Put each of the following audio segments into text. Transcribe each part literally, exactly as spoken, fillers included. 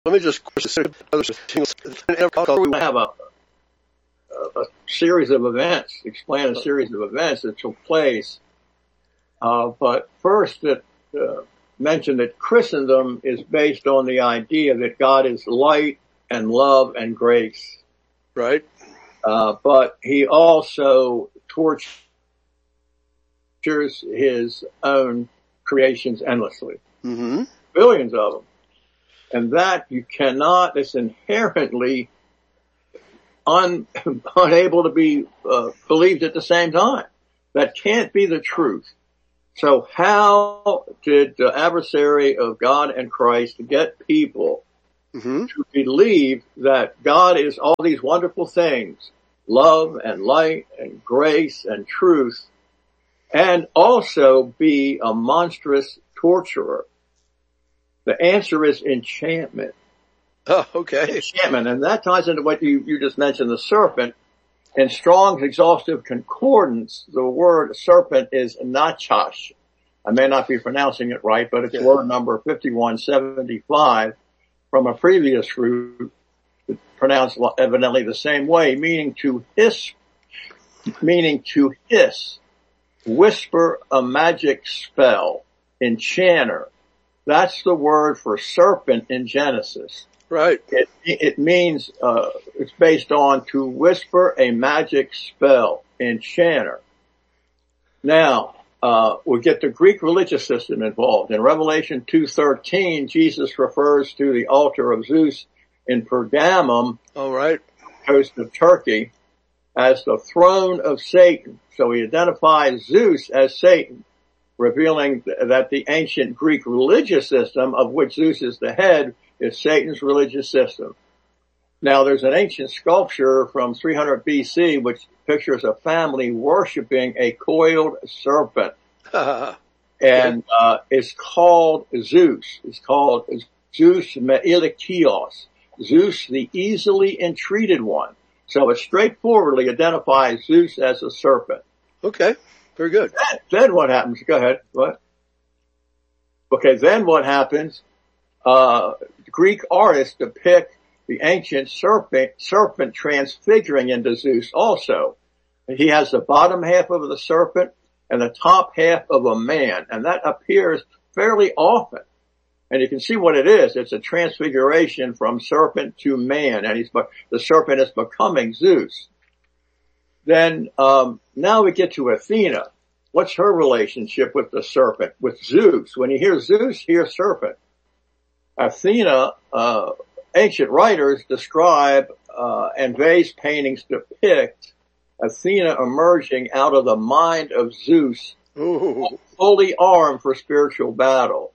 let me just have a, a series of events, explain a series of events that took place. Uh, but first, it uh, mentioned that Christendom is based on the idea that God is light and love and grace. Right. Uh, but he also tortures his own creations endlessly. Mm-hmm. Billions of them. And that you cannot, it's inherently un, unable to be uh, believed at the same time. That can't be the truth. So how did the adversary of God and Christ get people mm-hmm. to believe that God is all these wonderful things, love and light and grace and truth, and also be a monstrous torturer? The answer is enchantment. Oh, okay. Enchantment. And that ties into what you, you just mentioned, the serpent. In Strong's Exhaustive Concordance, the word serpent is nachash. I may not be pronouncing it right, but it's yeah. word number fifty-one seventy-five from a previous root, pronounced evidently the same way, meaning to hiss, meaning to hiss, whisper a magic spell, enchanter. That's the word for serpent in Genesis. Right. It, it means, uh, it's based on to whisper a magic spell, enchanter. Now, uh, we get the Greek religious system involved. In Revelation two thirteen, Jesus refers to the altar of Zeus in Pergamum, all right, coast of Turkey, as the throne of Satan. So he identifies Zeus as Satan, revealing that the ancient Greek religious system, of which Zeus is the head, is Satan's religious system. Now, there's an ancient sculpture from three hundred B C which pictures a family worshiping a coiled serpent. And uh it's called Zeus. It's called Zeus Meilikios. Zeus, the easily entreated one. So it straightforwardly identifies Zeus as a serpent. Okay, very good. Then, then what happens? Go ahead. What? Okay, then what happens? Uh, Greek artists depict the ancient serpent, serpent transfiguring into Zeus also. He has the bottom half of the serpent and the top half of a man, and that appears fairly often. And you can see what it is. It's a transfiguration from serpent to man, and he's, the serpent is becoming Zeus. Then, um, now we get to Athena. What's her relationship with the serpent, with Zeus? When you hear Zeus, hear serpent. Athena, uh, ancient writers describe, uh, and vase paintings depict Athena emerging out of the mind of Zeus, Ooh. fully armed for spiritual battle.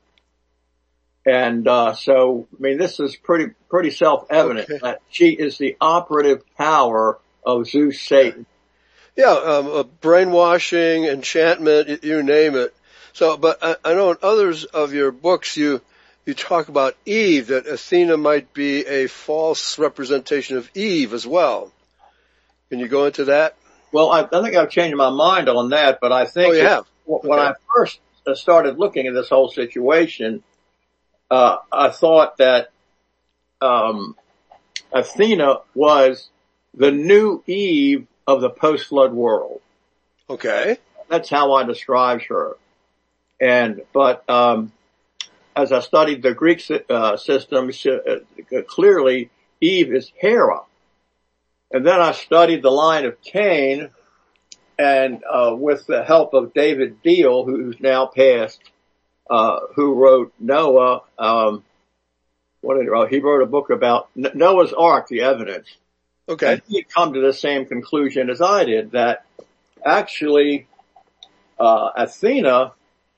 And, uh, so, I mean, this is pretty, pretty self-evident okay. that she is the operative power of Zeus, Satan. Yeah, um, uh, brainwashing, enchantment, you name it. So, but I, I know in others of your books you, you talk about Eve, that Athena might be a false representation of Eve as well. Can you go into that? Well, I, I think I've changed my mind on that, but I think oh, you have? when okay. I first started looking at this whole situation, uh, I thought that, um, Athena was the new Eve of the post-flood world. Okay. That's how I described her. And, but, um, as I studied the Greek uh, system, uh, clearly Eve is Hera. And then I studied the line of Cain, and uh with the help of David Deal, who's now passed, uh who wrote Noah, um what did he write? He wrote a book about Noah's Ark, the evidence. Okay. And he had come to the same conclusion as I did, that actually uh Athena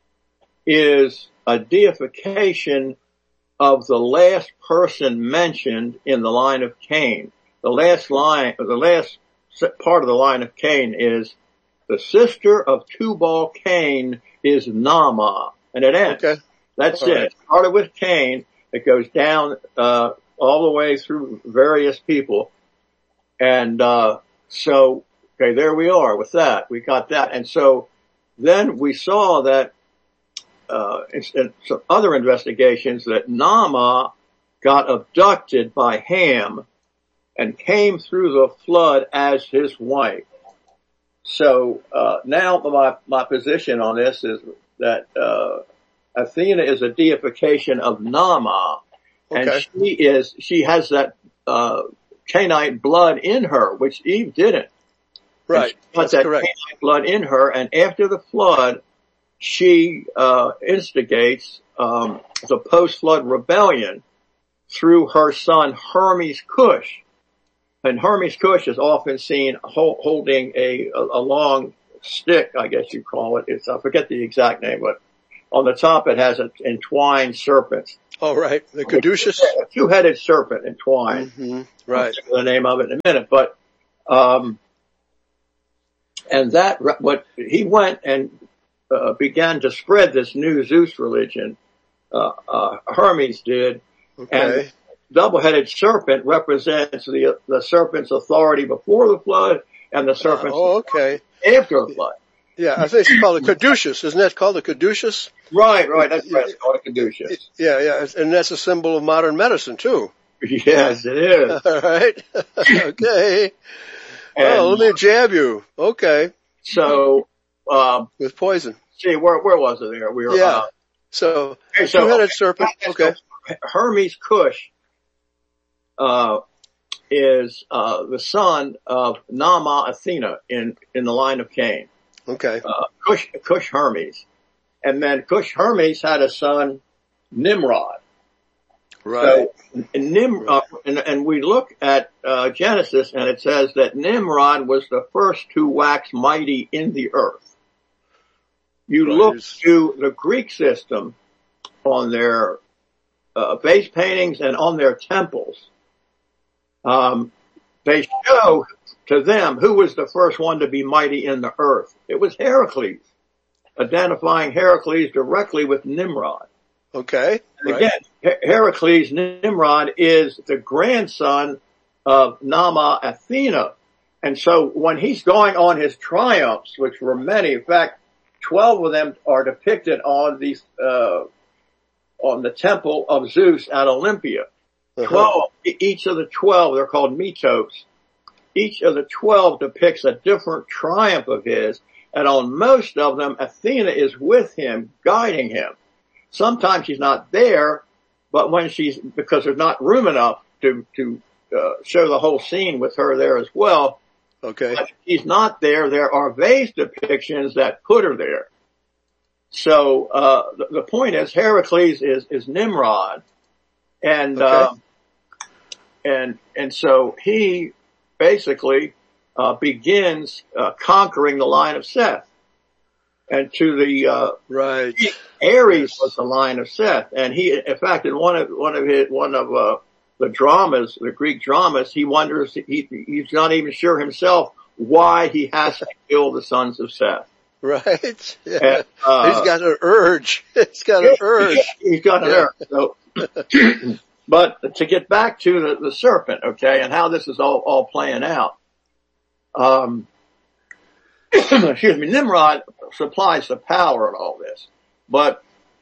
is a deification of the last person mentioned in the line of Cain. The last line, the last part of the line of Cain is, the sister of Tubal Cain is Nama. And it ends. Okay. That's all it. Right. It started with Cain. It goes down, uh, all the way through various people. And, uh, so, okay, there we are with that. We got that. And so then we saw that, uh, in, in some other investigations, that Nama got abducted by Ham and came through the flood as his wife. So uh, now my my position on this is that uh, Athena is a deification of Nama, and Okay. she is she has that uh, Canaanite blood in her, which Eve didn't. Right. And she got That's that correct. Canaanite blood in her, and after the flood, she uh, instigates um, the post-flood rebellion through her son Hermes Cush. And Hermes Cush is often seen ho- holding a, a, a long stick, I guess you call it. It's, I forget the exact name, but on the top it has an entwined serpent. Oh, right. The caduceus. A two-headed serpent entwined. Mm-hmm. Right. I'll think of the name of it in a minute, but, um, and that, what he went and uh, began to spread this new Zeus religion, uh, uh, Hermes did. Okay. And double-headed serpent represents the the serpent's authority before the flood and the serpent's Oh, okay. after the flood. Yeah, I think it's called a caduceus. Isn't that called a caduceus? Right, right. That's right. It's called a caduceus. Yeah, yeah. And that's a symbol of modern medicine, too. Yes, it is. All right. Okay. And Oh, let me jab you. Okay. so, um, With poison. see, where where was it there? We were. Yeah. Uh, So, okay, so two-headed okay, serpent. Okay. so Hermes Cush uh, is uh, the son of Nama Athena in in the line of Cain. Okay. Uh, Cush, Cush Hermes. And then Cush Hermes had a son, Nimrod. Right. So, and, Nim, uh, and, and we look at uh, Genesis and it says that Nimrod was the first to wax mighty in the earth. You Right. look to the Greek system on their uh, base paintings and on their temples. Um, they show to them who was the first one to be mighty in the earth. It was Heracles, identifying Heracles directly with Nimrod. Okay. And Right. again, Her- Heracles, Nimrod, is the grandson of Nama Athena. And so when he's going on his triumphs, which were many, in fact, twelve of them are depicted on these, uh, on the temple of Zeus at Olympia. Uh-huh. Twelve, e- each of the twelve, they're called metos. Each of the twelve depicts a different triumph of his, and on most of them, Athena is with him, guiding him. Sometimes she's not there, but when she's, because there's not room enough to, to, uh, show the whole scene with her there as well. Okay. But if she's not there, there are vase depictions that put her there. So, uh, the, the point is Heracles is, is Nimrod. And, Okay. uh, and, and so he basically, uh, begins, uh, conquering the line of Seth. And to the, uh, Right. Ares Yes. was the line of Seth. And he, in fact, in one of, one of his, one of, uh, the dramas, the Greek dramas, he wonders, he, he's not even sure himself why he has to kill the sons of Seth. Right. Yeah. And, uh, He's got an urge. He's got an urge. He's got an Yeah. urge. So, but to get back to the, the serpent, okay, and how this is all, all playing out. Um, excuse me, Nimrod supplies the power in all this, but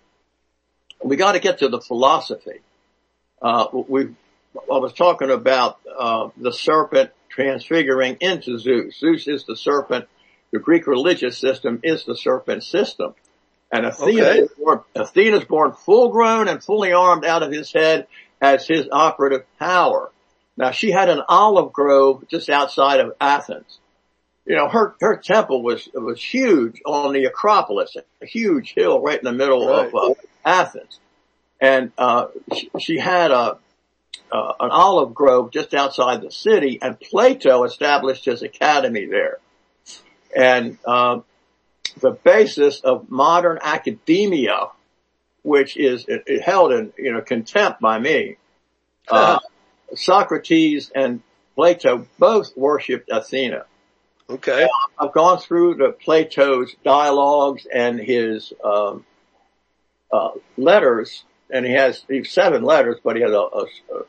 we got to get to the philosophy. Uh, we, I was talking about, uh, the serpent transfiguring into Zeus. Zeus is the serpent. The Greek religious system is the serpent system. And Athena, Okay. is born, Athena is born full grown and fully armed out of his head as his operative power. Now she had an olive grove just outside of Athens. You know, her, her temple was, was huge on the Acropolis, a huge hill right in the middle Right. of uh, Athens. And, uh, she, she had a, uh, an olive grove just outside the city, and Plato established his academy there. And, uh, the basis of modern academia, which is it, it held in, you know, contempt by me, uh, Socrates and Plato both worshipped Athena. Okay. I've gone through the Plato's dialogues and his, um, uh, letters, and he has, he has seven letters, but he has a, a,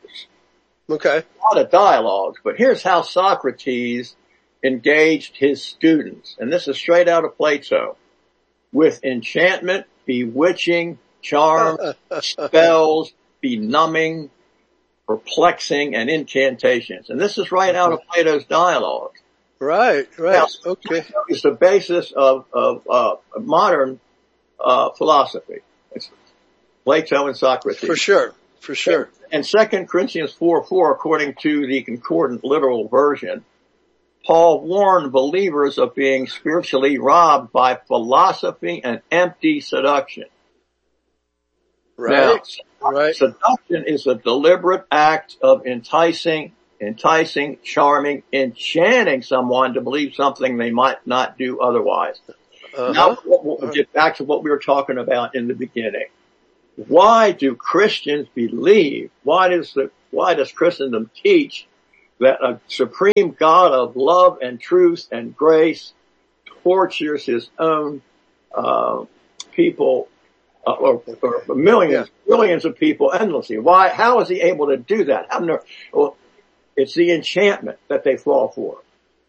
a Okay. lot of dialogues. But here's how Socrates engaged his students, and this is straight out of Plato: with enchantment, bewitching, charm, spells, benumbing, perplexing, and incantations. And this is right out of Plato's dialogue. Right, right. Now, Okay. it's the basis of, of, uh, modern, uh, philosophy. It's Plato and Socrates. For sure, for sure. And Second Corinthians four four, according to the concordant literal version, Paul warned believers of being spiritually robbed by philosophy and empty seduction. Right, now, right. Seduction is a deliberate act of enticing, enticing, charming, enchanting someone to believe something they might not do otherwise. Uh-huh. Now we'll, we'll get back to what we were talking about in the beginning. Why do Christians believe? Why does the why does Christendom teach that a supreme God of love and truth and grace tortures his own uh, people, uh, or, or millions, yeah. billions of people endlessly? Why? How is he able to do that? How no, well, it's the enchantment that they fall for.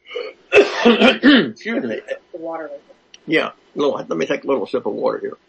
Excuse me. The water. Yeah. Little, let me take a little sip of water here.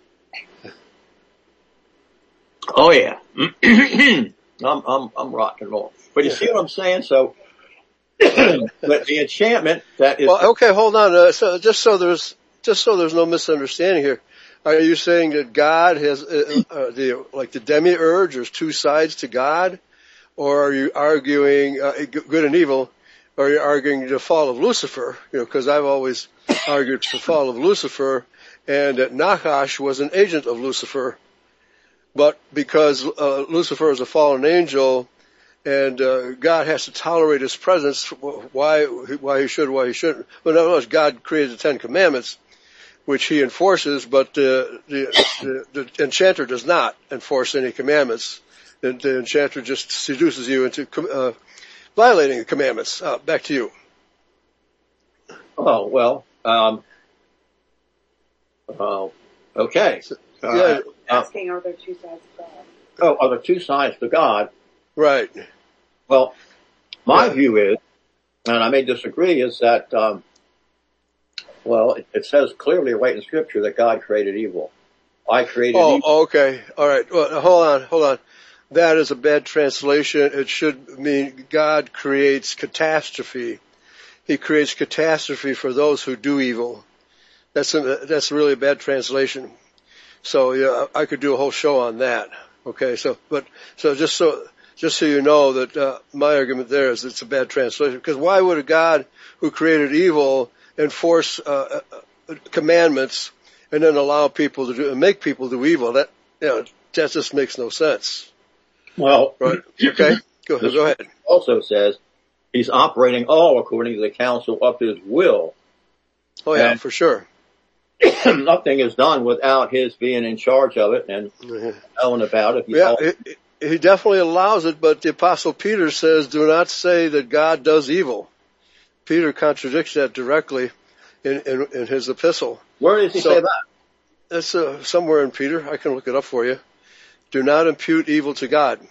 Oh yeah. I'm, I'm, I'm rock and roll. But you see what I'm saying? So, but the enchantment that is. Well, okay, hold on. Uh, so just so there's, just so there's no misunderstanding here. Are you saying that God has, uh, uh, the, like the demiurge, there's two sides to God? Or are you arguing, uh, good and evil? Or are you arguing the fall of Lucifer? You know, cause I've always argued the fall of Lucifer and that Nachash was an agent of Lucifer. But because uh, Lucifer is a fallen angel, and uh, God has to tolerate his presence, why why he should, why he shouldn't. Well, in other words, God created the Ten Commandments, which he enforces, but uh, the, the, the enchanter does not enforce any commandments. The, the enchanter just seduces you into uh, violating the commandments. Uh, back to you. Oh, well, um, oh, okay. Uh, yeah. Asking, are there two sides to God? Oh, are there two sides to God? Right. Well, my yeah. view is, and I may disagree, is that, um, well, it, it says clearly right in Scripture that God created evil. I created oh, evil. Oh, okay. All right. Well, hold on, hold on. That is a bad translation. It should mean God creates catastrophe. He creates catastrophe for those who do evil. That's a, that's really a bad translation. So yeah, I could do a whole show on that. Okay, so but so just so just so you know that uh, my argument there is it's a bad translation, because why would a God who created evil enforce uh, uh, commandments and then allow people to do, make people do evil? That you know that just makes no sense. Well, right? Okay, go ahead. Go ahead. Also says he's operating all according to the counsel of his will. Oh yeah, and for sure. Nothing is done without his being in charge of it and mm-hmm. knowing about it. He's yeah, all- he, he definitely allows it, but the Apostle Peter says, do not say that God does evil. Peter contradicts that directly in, in, in his epistle. Where does he so, say that? It's uh, somewhere in Peter. I can look it up for you. Do not impute evil to God.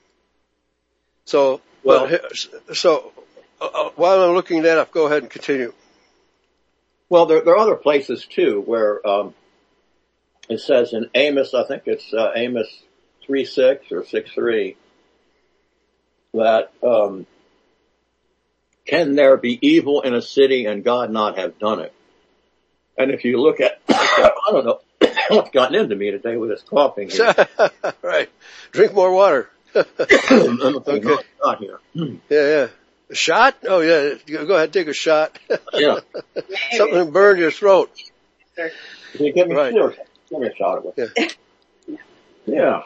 So, well, but, so uh, while I'm looking that up, go ahead and continue. Well, there, there are other places too where um, it says in Amos, I think it's uh, Amos three six or six three, that um, can there be evil in a city and God not have done it? And if you look at, I don't know what's gotten into me today with this coughing here. Right, drink more water. Okay, not here. Yeah, yeah. A shot? Oh yeah, go ahead, take a shot. Yeah. Something burned your throat. Can you give me, right. sure, give me a shot of it? Yeah. Yeah.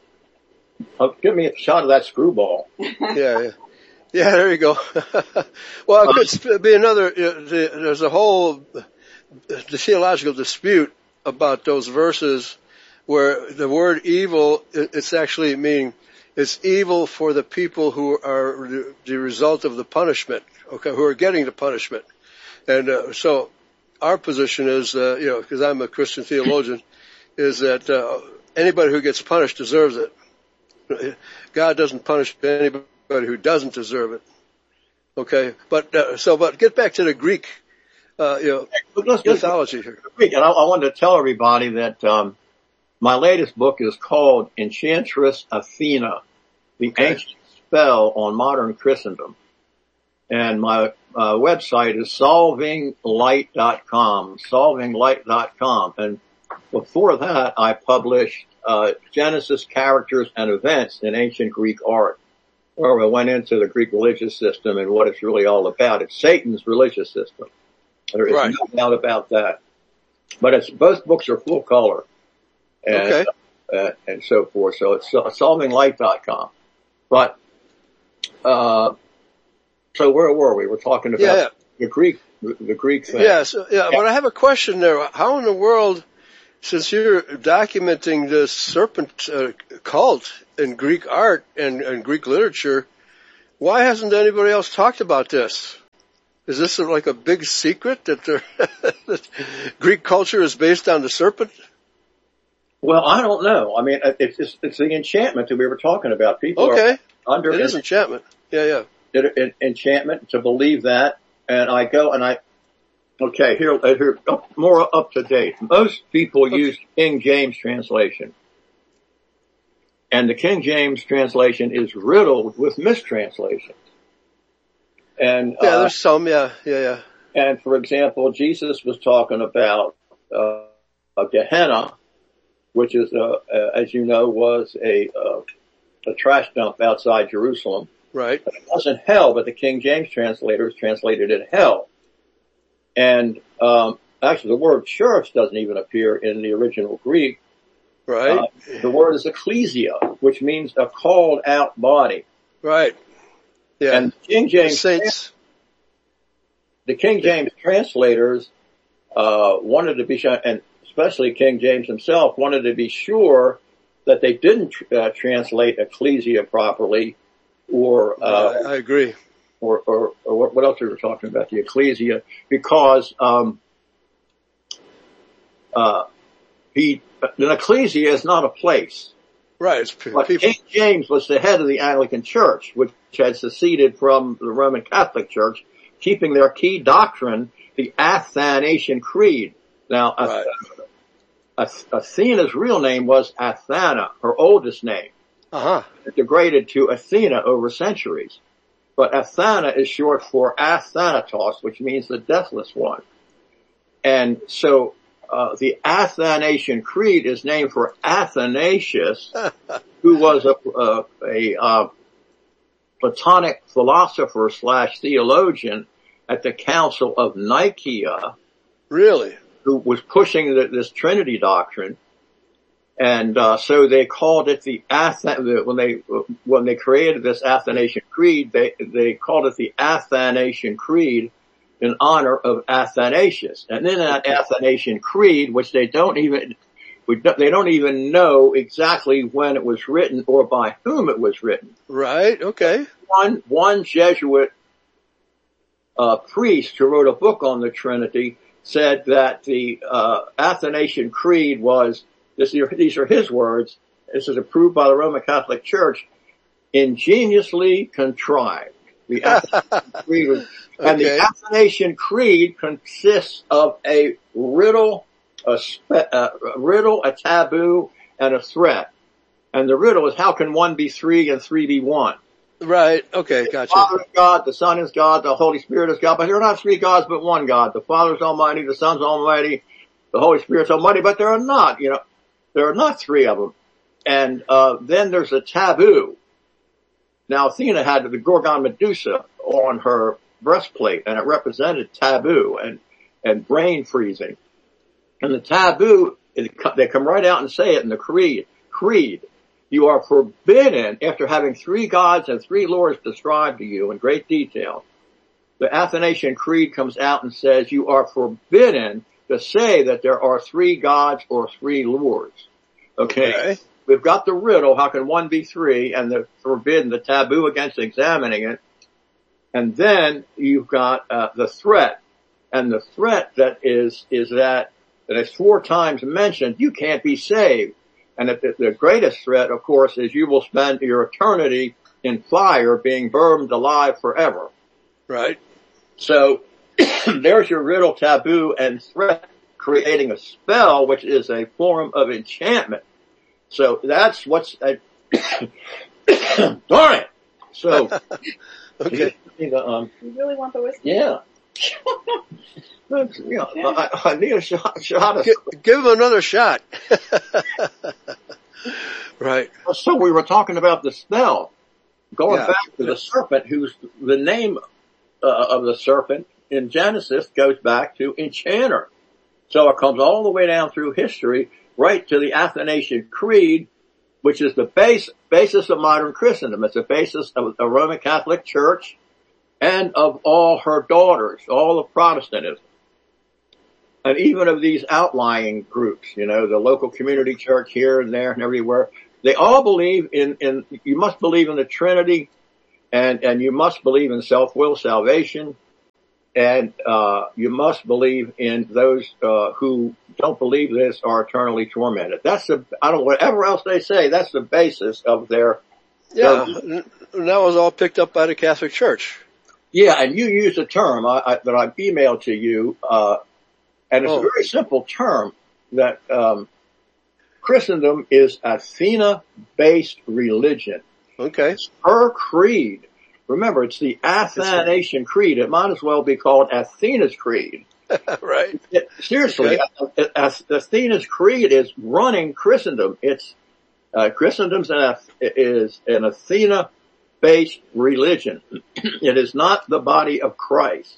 Oh, give me a shot of that screwball. Yeah, yeah. Yeah, there you go. Well, it could be another, there's a whole the theological dispute about those verses where the word evil, it's actually meaning it's evil for the people who are the result of the punishment, okay, who are getting the punishment. And uh, so our position is, uh, you know, because I'm a Christian theologian, is that uh, anybody who gets punished deserves it. God doesn't punish anybody who doesn't deserve it. Okay, but uh, so, but get back to the Greek, uh, you know, let's, mythology here. Greek, and I, I wanted to tell everybody that um, my latest book is called Enchantress Athena, the okay. ancient spell on modern Christendom. And my uh, website is solving light dot com, solving light dot com. And before that, I published uh, Genesis Characters and Events in Ancient Greek Art, where I went into the Greek religious system and what it's really all about. It's Satan's religious system. There is Right. no doubt about that. But it's, both books are full color and, Okay. uh, and so forth. So it's uh, solving light dot com. But, uh, so where were we? We're talking about Yeah, yeah. the Greek, the Greek thing. Yeah, so, yeah, but I have a question there. How in the world, since you're documenting this serpent uh, cult in Greek art and, and Greek literature, why hasn't anybody else talked about this? Is this like a big secret that, that Greek culture is based on the serpent? Well, I don't know. I mean, it's, it's, it's the enchantment that we were talking about. People Okay. are under It is enchantment. Yeah, yeah. en- enchantment to believe that. And I go and I, okay, here, here, up, more up to date. Most people Okay. use King James translation. And the King James translation is riddled with mistranslations. And, Yeah, uh, there's some, yeah, yeah, yeah. and for example, Jesus was talking about, uh, a Gehenna, which is, uh, uh, as you know, was a, uh, a trash dump outside Jerusalem. Right. It wasn't hell, but the King James translators translated it hell. And, um, actually the word church doesn't even appear in the original Greek. Right. Uh, the word is ecclesia, which means a called out body. Right. Yeah. And King James, Saints. the King James translators, uh, wanted to be sure, and especially King James himself wanted to be sure that they didn't, uh, translate ecclesia properly or, uh, I agree. or, or, or what, what else we were talking about, the ecclesia, because, um, uh, he, an ecclesia is not a place. Right. It's pe- But people. King James was the head of the Anglican Church, which had seceded from the Roman Catholic Church, keeping their key doctrine, the Athanasian Creed. Now, Right. Ath- Athena's real name was Athana, her oldest name. Uh-huh. It degraded to Athena over centuries. But Athana is short for Athanatos, which means the deathless one. And so, uh, the Athanasian Creed is named for Athanasius, who was a, uh, a, uh, Platonic philosopher slash theologian at the Council of Nicaea, Really? who was pushing the, this Trinity doctrine. And, uh, so they called it the Athan, when they, when they created this Athanasian Creed, they, they called it the Athanasian Creed in honor of Athanasius. And in that Athanasian Creed, which they don't even, they don't even know exactly when it was written or by whom it was written. Right. Okay. One, one Jesuit, uh, priest who wrote a book on the Trinity said that the, uh, Athanasian Creed was, this, these are his words, this is approved by the Roman Catholic Church, ingeniously contrived. The Athanasian Creed was, and Okay. the Athanasian Creed consists of a riddle, a, spe, a riddle, a taboo, and a threat. And the riddle is, how can one be three and three be one? Right. Okay. The Gotcha. Father is God, the Son is God, the Holy Spirit is God, but there are not three gods but one God. The Father is Almighty, the Son's Almighty, the Holy Spirit's Almighty, but there are not, you know, there are not three of them. And, uh, then there's a taboo. Now Athena had the Gorgon Medusa on her breastplate, and it represented taboo and, and brain freezing. And the taboo, they come right out and say it in the creed. Creed. You are forbidden, after having three gods and three lords described to you in great detail. The Athanasian Creed comes out and says you are forbidden to say that there are three gods or three lords. Okay. Okay. We've got the riddle, how can one be three, and the forbidden, the taboo against examining it. And then you've got, uh, the threat. And the threat that is, is that, that is four times mentioned, you can't be saved. And the, the greatest threat, of course, is you will spend your eternity in fire being burned alive forever. Right. So there's your riddle, taboo, and threat, creating a spell, which is a form of enchantment. So that's what's, uh, darn it. So, okay. you know, um, You really want the whiskey? yeah. You know, I, I need a shot, shot of, G- give him another shot. Right. so we were talking about the spell. Going Yeah. back to the serpent, who's the name uh, of the serpent in Genesis goes back to enchanter. So it comes all the way down through history, right to the Athanasian Creed, which is the base, basis of modern Christendom. It's the basis of the Roman Catholic Church and of all her daughters, all of Protestantism. And even of these outlying groups, you know, the local community church here and there and everywhere. They all believe in, in, you must believe in the Trinity, and, and you must believe in self-will salvation, and, uh, you must believe in those, uh, who don't believe this are eternally tormented. That's the, I don't, whatever else they say, that's the basis of their, Yeah. their, And that was all picked up by the Catholic Church. yeah, and you use a term I, I, that I've emailed to you, uh, and it's Oh. a very simple term that, um, Christendom is Athena-based religion. Okay. Her creed. Remember, it's the Athanasian Creed. It might as well be called Athena's Creed. Right. It, seriously, Okay. Athena's Creed is running Christendom. It's, uh, Christendom's an, is an Athena-based religion. It is not the body of Christ.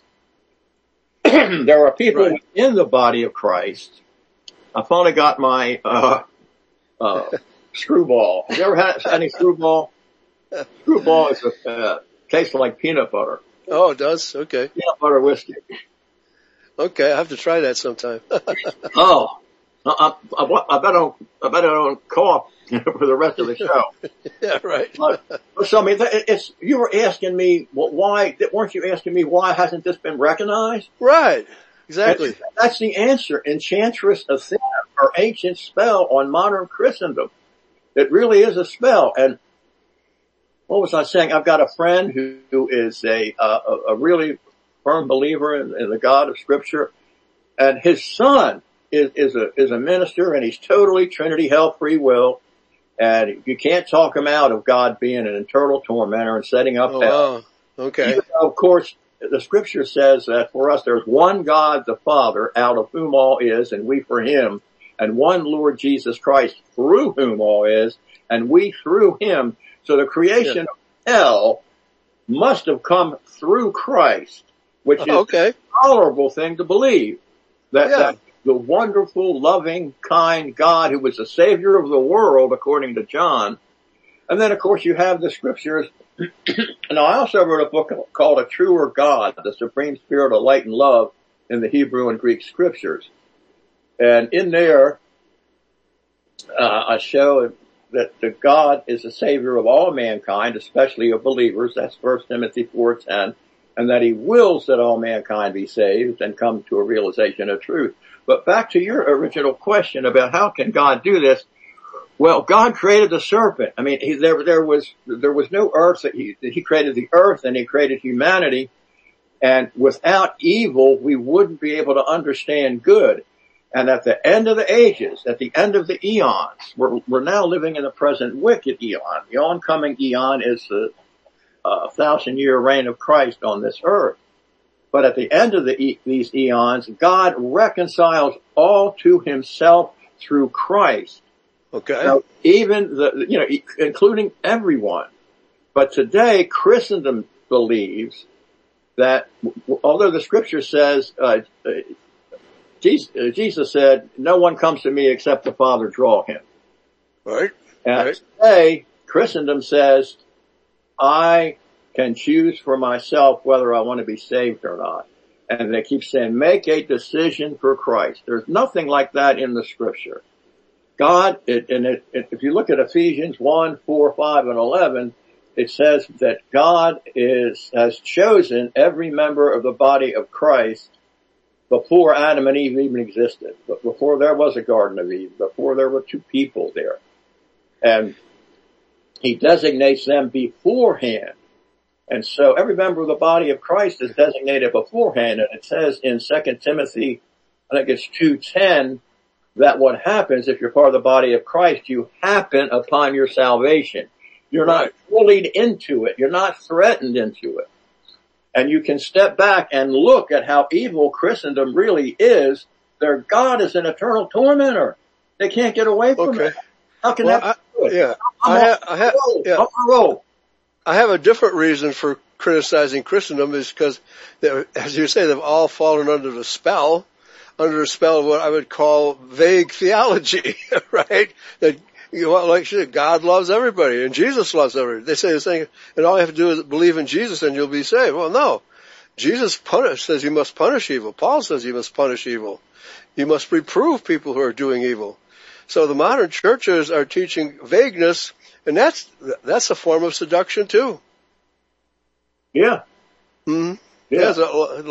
There are people Right. in the body of Christ. I finally got my, uh, uh, screwball. Have you ever had any screwball? Screwball is a, uh, tastes like peanut butter. Oh, it does? Okay. Peanut butter whiskey. Okay. I have to try that sometime. Oh, I, I, I, I bet I don't, I bet I don't cough for the rest of the show. Yeah, right. But, so I mean, it's, you were asking me, well, why, weren't you asking me why hasn't this been recognized? Right. Exactly. That's, that's the answer. Enchantress Athena, her ancient spell on modern Christendom. It really is a spell. And what was I saying? I've got a friend who, who is a, uh, a, a really firm believer in, in the God of Scripture, and his son is, is a, is a minister, and he's totally Trinity, hell, free will, and you can't talk him out of God being an eternal tormentor and setting up Oh, hell. wow. Okay. Even though, of course, the Scripture says that for us there's one God the Father, out of whom all is, and we for him, and one Lord Jesus Christ, through whom all is, and we through him. So the creation Yeah. of hell must have come through Christ, which is Oh, okay. a tolerable thing to believe. That, Yeah. that the wonderful, loving, kind God who was the Savior of the world, according to John. And then, of course, you have the Scriptures. And I also wrote a book called A Truer God, the Supreme Spirit of Light and Love in the Hebrew and Greek Scriptures. And in there, uh, I show that the God is the Savior of all mankind, especially of believers. That's First Timothy four ten. And that he wills that all mankind be saved and come to a realization of truth. But back to your original question about how can God do this? Well, God created the serpent. I mean, he, there, there was, there was no earth that he, he created the earth and he created humanity. And without evil, we wouldn't be able to understand good. And at the end of the ages, at the end of the eons, we're, we're now living in the present wicked eon. The oncoming eon is the uh, thousand year reign of Christ on this earth. But at the end of the e- these eons, God reconciles all to himself through Christ. Okay. Now, even the, you know, including everyone. But today, Christendom believes that, although the Scripture says, uh, Jesus, Jesus said, "No one comes to me except the Father draw him." Right. And Right. today, Christendom says, I can choose for myself whether I want to be saved or not. And they keep saying, make a decision for Christ. There's nothing like that in the Scripture. God, it, and it, it, if you look at Ephesians one, four, five, and eleven, it says that God is, has chosen every member of the body of Christ before Adam and Eve even existed, but before there was a Garden of Eden, before there were two people there. And he designates them beforehand. And so every member of the body of Christ is designated beforehand. And it says in Second Timothy, I think it's two ten, that what happens if you're part of the body of Christ, you happen upon your salvation. You're not bullied into it. You're not threatened into it. And you can step back and look at how evil Christendom really is. Their God is an eternal tormentor. They can't get away from Okay. it. How can Well, that I, be? yeah, I'm I, on ha- I, the ha- road. yeah. I'm on the road. I have a different reason for criticizing Christendom is because, as you say, they've all fallen under the spell, under the spell of what I would call vague theology, right? That, you know, like shit, God loves everybody and Jesus loves everybody. They say this thing, and all you have to do is believe in Jesus and you'll be saved. Well, no. Jesus punish, says you must punish evil. Paul says you must punish evil. You must reprove people who are doing evil. So the modern churches are teaching vagueness, and that's that's a form of seduction too. Yeah. Mm-hmm. Yeah. Yeah, so,